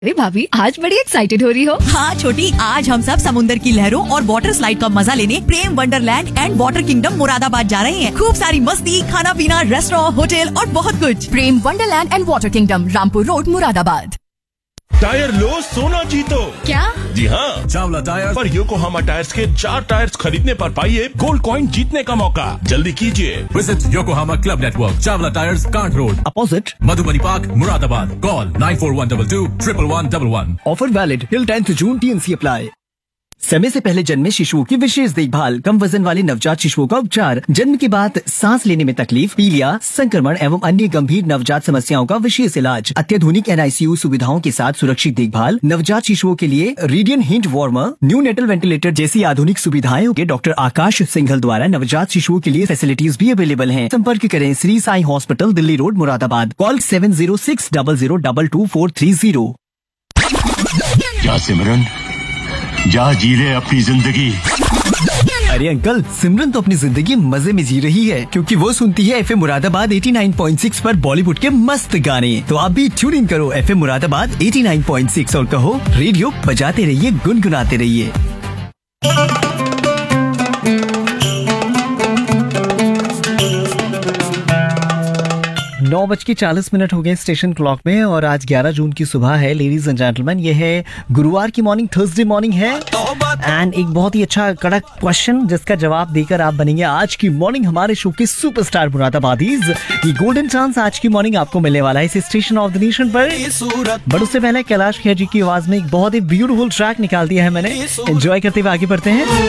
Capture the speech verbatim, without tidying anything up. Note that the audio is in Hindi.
अरे भाभी, आज बड़ी एक्साइटेड हो रही हो। हाँ छोटी, आज हम सब समुंदर की लहरों और वाटर स्लाइड का मजा लेने प्रेम Wonderland and water kingdom Moradabad जा रहे हैं। खूब सारी मस्ती, खाना पीना, रेस्टोरेंट, होटल और बहुत कुछ। प्रेम Wonderland and water kingdom, Rampur road, Moradabad. Tyre लो, सोना जीतो। क्या? जी हाँ, चावला टायर पर योकोहामा टायर्स के चार टायर्स खरीदने पर पाइए गोल्ड कॉइन जीतने का मौका। जल्दी कीजिए। Visit Yokohama club network, Chawla tyres, can't road, opposite Madhubani park, Moradabad. Call nine four one two to triple one double one. Offer valid till tenth June, T N C apply. समय से पहले जन्मे शिशुओं की विशेष देखभाल, कम वजन वाले नवजात शिशुओं का उपचार, जन्म के बाद सांस लेने में तकलीफ, पीलिया, संक्रमण एवं अन्य गंभीर नवजात समस्याओं का विशेष इलाज, अत्याधुनिक एन आई सी यू सुविधाओं के साथ सुरक्षित देखभाल, नवजात शिशुओं के लिए radian hint warmer, new natal ventilator जैसी आधुनिक सुविधाएं के डॉक्टर आकाश सिंघल द्वारा नवजात शिशुओं के लिए फैसिलिटीज भी अवेलेबल हैं। संपर्क करें Shri Sai hospital, Delhi road, Moradabad. Call seven zero six double zero double two four three zero. क्या सिमरन, जा जी ले अपनी जिंदगी। अरे अंकल, सिमरन तो अपनी जिंदगी मजे में जी रही है क्योंकि वो सुनती है F M Moradabad eighty nine point six पर बॉलीवुड के मस्त गाने। तो आप भी ट्यून इन करो F M Moradabad eighty nine point six और कहो रेडियो बजाते रहिए, गुनगुनाते रहिए। नौ बज के चालीस मिनट हो गए स्टेशन क्लॉक में और आज ग्यारह जून की सुबह है। लेडीज एंड जेंटलमैन, ये है गुरुवार की मॉर्निंग, थर्सडे मॉर्निंग है एंड एक बहुत ही अच्छा कड़क क्वेश्चन जिसका जवाब देकर आप बनेंगे आज की मॉर्निंग हमारे शो के सुपरस्टार मुरादाबादीज। ये गोल्डन चांस आज की मॉर्निंग आपको मिलने वाला है इस स्टेशन ऑफ द नेशन पर। बट उससे पहले कैलाश खेर जी की आवाज में एक बहुत ही ब्यूटीफुल ट्रैक निकाल दिया है मैंने। एंजॉय करते हुए आगे बढ़ते हैं।